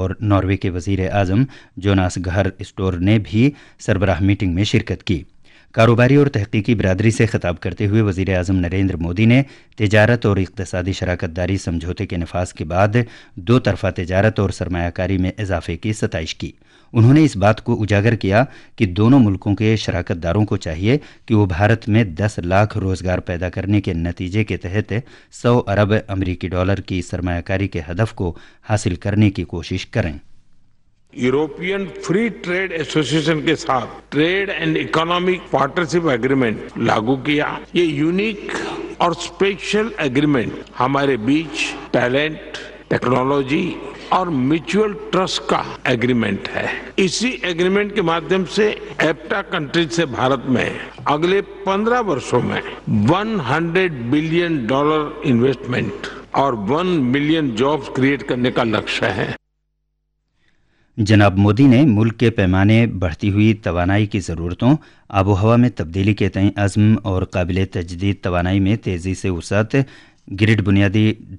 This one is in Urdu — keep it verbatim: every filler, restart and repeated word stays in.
اور ناروے کے وزیر اعظم جوناس گہر اسٹور نے بھی سربراہ میٹنگ میں شرکت کی۔ کاروباری اور تحقیقی برادری سے خطاب کرتے ہوئے وزیر اعظم نریندر مودی نے تجارت اور اقتصادی شراکت داری سمجھوتے کے نفاذ کے بعد دو طرفہ تجارت اور سرمایہ کاری میں اضافے کی ستائش کی۔ انہوں نے اس بات کو اجاگر کیا کہ دونوں ملکوں کے شراکت داروں کو چاہیے کہ وہ بھارت میں دس لاکھ روزگار پیدا کرنے کے نتیجے کے تحت سو ارب امریکی ڈالر کی سرمایہ کاری کے ہدف کو حاصل کرنے کی کوشش کریں۔ یورپین فری ٹریڈ ایسوسیشن کے ساتھ trade and economic partnership agreement لاگو کیا۔ یہ یونیک اور اسپیشل ایگریمنٹ ہمارے بیچ ٹیلنٹ، ٹیکنالوجی اور میوچل ٹرسٹ کا ایگریمنٹ ہے۔ اسی ایگریمنٹ کے مادھیم سے ایپٹا کنٹریز سے بھارت میں اگلے پندرہ برسوں میں one hundred billion dollar investment اور ون ملین جابز کریٹ کرنے کا لکشیہ ہے۔ جناب مودی نے ملک کے پیمانے بڑھتی ہوئی توانائی کی ضرورتوں، آب و ہوا میں تبدیلی کے تئیں عزم اور قابل تجدید توانائی میں تیزی سے وسعت، گرڈ بنیادی